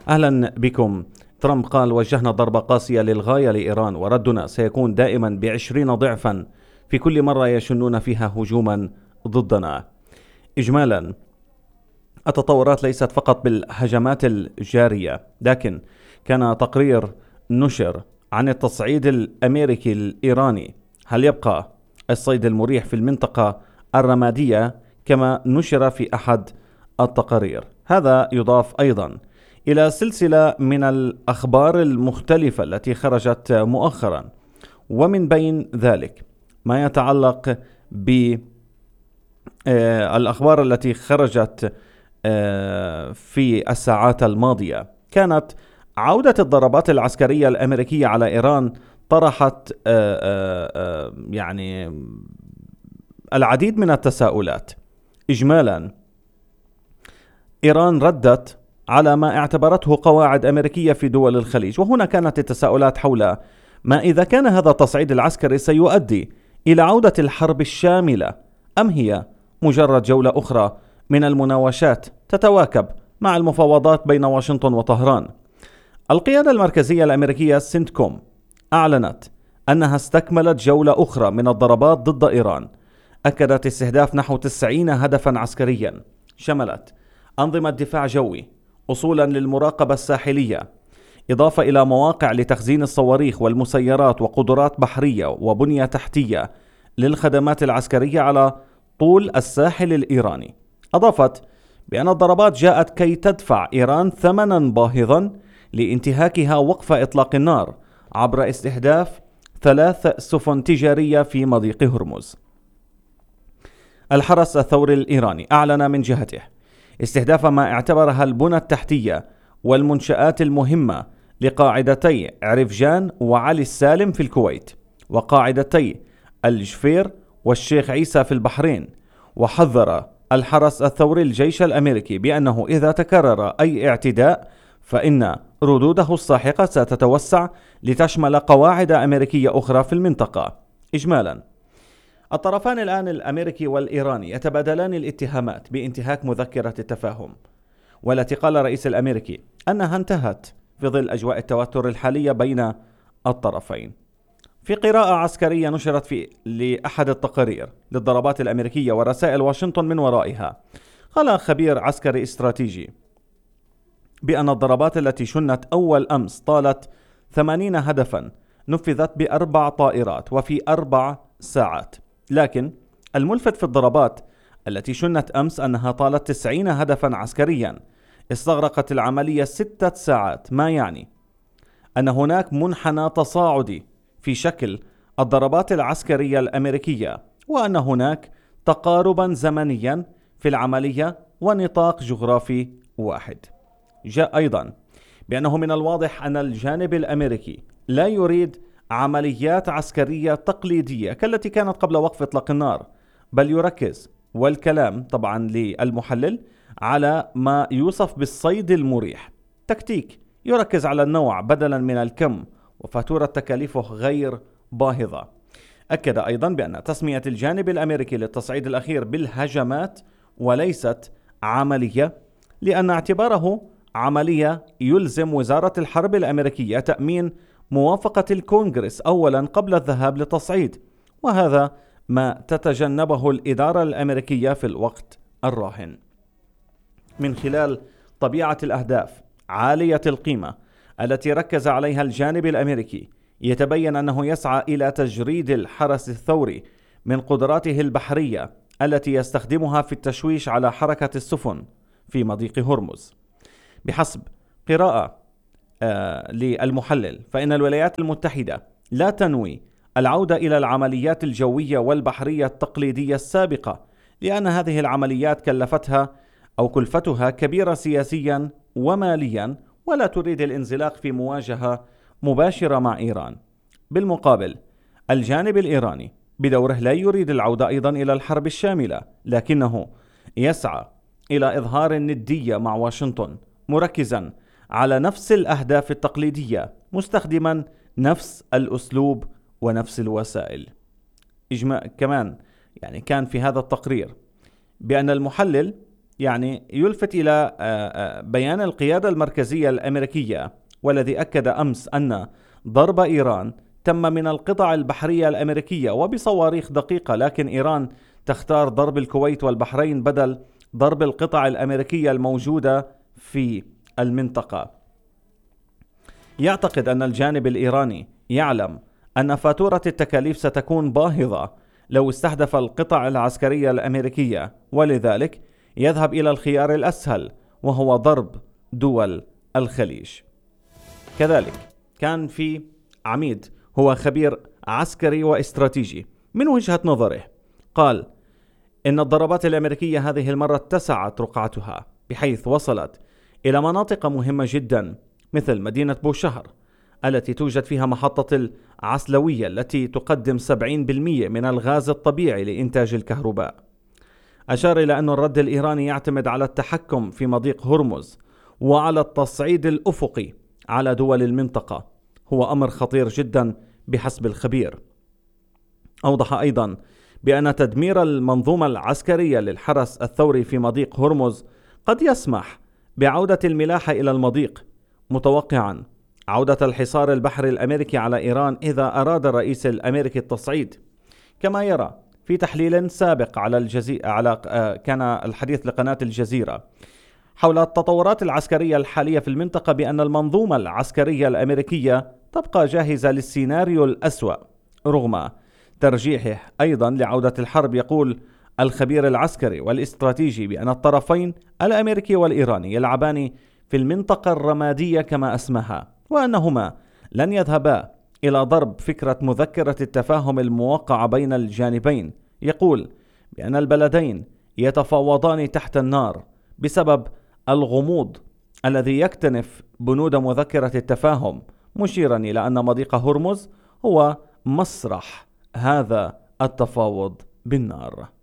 أهلا بكم. ترامب قال وجهنا ضربة قاسية للغاية لإيران، وردنا سيكون دائما ب20 ضعفا في كل مرة يشنون فيها هجوما ضدنا. إجمالا، التطورات ليست فقط بالهجمات الجارية، لكن كان تقرير نشر عن التصعيد الأمريكي الإيراني. هل يبقى الصيد المريح في المنطقة الرمادية كما نشر في أحد التقارير؟ هذا يضاف أيضا إلى سلسلة من الأخبار المختلفة التي خرجت مؤخرا، ومن بين ذلك ما يتعلق بالأخبار التي خرجت في الساعات الماضية. كانت عودة الضربات العسكرية الأمريكية على إيران طرحت يعني العديد من التساؤلات. إجمالا، إيران ردت على ما اعتبرته قواعد أمريكية في دول الخليج، وهنا كانت التساؤلات حول ما إذا كان هذا التصعيد العسكري سيؤدي إلى عودة الحرب الشاملة، أم هي مجرد جولة أخرى من المناوشات تتواكب مع المفاوضات بين واشنطن وطهران. القيادة المركزية الأمريكية سنتكوم أعلنت أنها استكملت جولة أخرى من الضربات ضد إيران، أكدت استهداف نحو 90 هدفا عسكريا، شملت أنظمة دفاع جوي، أصولا للمراقبة الساحلية، إضافة إلى مواقع لتخزين الصواريخ والمسيرات، وقدرات بحرية وبنية تحتية للخدمات العسكرية على طول الساحل الإيراني. أضافت بأن الضربات جاءت كي تدفع إيران ثمنا باهظا لانتهاكها وقف إطلاق النار عبر استهداف 3 سفن تجارية في مضيق هرمز. الحرس الثوري الإيراني أعلن من جهته استهداف ما اعتبرها البنى التحتية والمنشآت المهمة لقاعدتي عرفجان وعلي السالم في الكويت، وقاعدتي الجفير والشيخ عيسى في البحرين. وحذر الحرس الثوري الجيش الأمريكي بأنه إذا تكرر أي اعتداء فإن ردوده الساحقة ستتوسع لتشمل قواعد أمريكية أخرى في المنطقة. إجمالا، الطرفان الآن الأمريكي والإيراني يتبادلان الاتهامات بانتهاك مذكرة التفاهم، والتي قال الرئيس الأمريكي أنها انتهت في ظل أجواء التوتر الحالية بين الطرفين. في قراءة عسكرية نشرت لأحد التقارير للضربات الأمريكية ورسائل واشنطن من ورائها، قال خبير عسكري استراتيجي بأن الضربات التي شنت أول أمس طالت 80 هدفا نفذت ب4 طائرات وفي 4 ساعات، لكن الملفت في الضربات التي شنت أمس أنها طالت 90 هدفا عسكريا استغرقت العملية 6 ساعات، ما يعني أن هناك منحنى تصاعدي في شكل الضربات العسكرية الأمريكية، وأن هناك تقاربا زمنيا في العملية ونطاق جغرافي واحد. جاء أيضا بأنه من الواضح أن الجانب الأمريكي لا يريد عمليات عسكرية تقليدية كالتي كانت قبل وقف إطلاق النار، بل يركز، والكلام طبعا للمحلل، على ما يوصف بالصيد المريح، تكتيك يركز على النوع بدلا من الكم، وفاتورة تكاليفه غير باهظة. أكد أيضا بأن تسمية الجانب الأمريكي للتصعيد الأخير بالهجمات وليست عملية، لأن اعتباره عملية يلزم وزارة الحرب الأمريكية تأمين موافقة الكونغرس أولا قبل الذهاب للتصعيد، وهذا ما تتجنبه الإدارة الأمريكية في الوقت الراهن. من خلال طبيعة الأهداف عالية القيمة التي ركز عليها الجانب الأمريكي، يتبين أنه يسعى إلى تجريد الحرس الثوري من قدراته البحرية التي يستخدمها في التشويش على حركة السفن في مضيق هرمز. بحسب قراءة للمحلل، فإن الولايات المتحدة لا تنوي العودة إلى العمليات الجوية والبحرية التقليدية السابقة، لأن هذه العمليات كلفتها كبيرة سياسيا وماليا، ولا تريد الانزلاق في مواجهة مباشرة مع إيران. بالمقابل، الجانب الإيراني بدوره لا يريد العودة أيضا إلى الحرب الشاملة، لكنه يسعى إلى إظهار الندية مع واشنطن، مركزا على نفس الأهداف التقليدية، مستخدما نفس الأسلوب ونفس الوسائل. كمان كان في هذا التقرير بأن المحلل يعني يلفت إلى بيان القيادة المركزية الأمريكية، والذي أكد أمس أن ضرب إيران تم من القطع البحرية الأمريكية وبصواريخ دقيقة، لكن إيران تختار ضرب الكويت والبحرين بدل ضرب القطع الأمريكية الموجودة في المنطقة. يعتقد أن الجانب الإيراني يعلم أن فاتورة التكاليف ستكون باهظة لو استهدف القطع العسكرية الأمريكية، ولذلك يذهب إلى الخيار الأسهل وهو ضرب دول الخليج. كذلك كان في عميد هو خبير عسكري واستراتيجي، من وجهة نظره قال إن الضربات الأمريكية هذه المرة اتسعت رقعتها بحيث وصلت إلى مناطق مهمة جدا مثل مدينة بوشهر التي توجد فيها محطة العسلوية التي تقدم 70% من الغاز الطبيعي لإنتاج الكهرباء. أشار إلى أن الرد الإيراني يعتمد على التحكم في مضيق هرمز وعلى التصعيد الأفقي على دول المنطقة، هو أمر خطير جدا بحسب الخبير. أوضح أيضا بأن تدمير المنظومة العسكرية للحرس الثوري في مضيق هرمز قد يسمح بعودة الملاحة إلى المضيق، متوقعا عودة الحصار البحري الأمريكي على إيران إذا أراد الرئيس الأمريكي التصعيد. كما يرى في تحليل سابق كان الحديث لقناة الجزيرة حول التطورات العسكرية الحالية في المنطقة بأن المنظومة العسكرية الأمريكية تبقى جاهزة للسيناريو الأسوأ رغم ترجيحه أيضا لعودة الحرب. يقول الخبير العسكري والاستراتيجي بأن الطرفين الأمريكي والإيراني يلعبان في المنطقة الرمادية كما أسماها، وأنهما لن يذهبا إلى ضرب فكرة مذكرة التفاهم الموقعة بين الجانبين. يقول بأن البلدين يتفاوضان تحت النار بسبب الغموض الذي يكتنف بنود مذكرة التفاهم، مشيرا إلى أن مضيق هرمز هو مسرح هذا التفاوض بالنار.